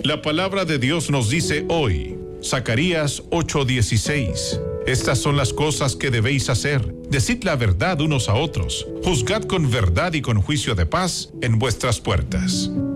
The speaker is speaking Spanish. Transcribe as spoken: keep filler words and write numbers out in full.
La palabra de Dios nos dice hoy, Zacarías ocho dieciséis, estas son las cosas que debéis hacer. Decid la verdad unos a otros. Juzgad con verdad y con juicio de paz en vuestras puertas.